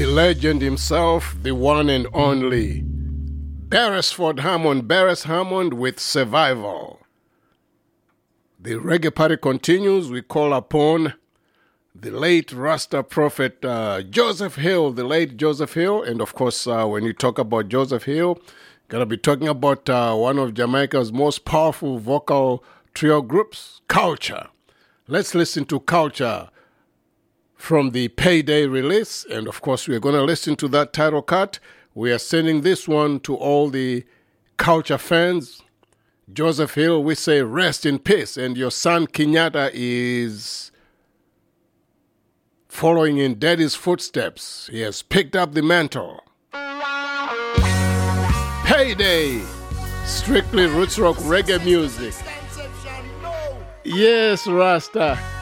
legend himself, the one and only Beresford Hammond, Beres Hammond with Survival. The reggae party continues. We call upon the late Rasta prophet Joseph Hill, the late Joseph Hill. And of course, when you talk about Joseph Hill, going to be talking about one of Jamaica's most powerful vocal trio groups, Culture. Let's listen to Culture from the Payday release. And of course, we're going to listen to that title cut. We are sending this one to all the Culture fans. Joseph Hill, we say rest in peace. And your son Kenyatta is following in Daddy's footsteps. He has picked up the mantle. Payday, strictly roots rock reggae music. Yes, Rasta.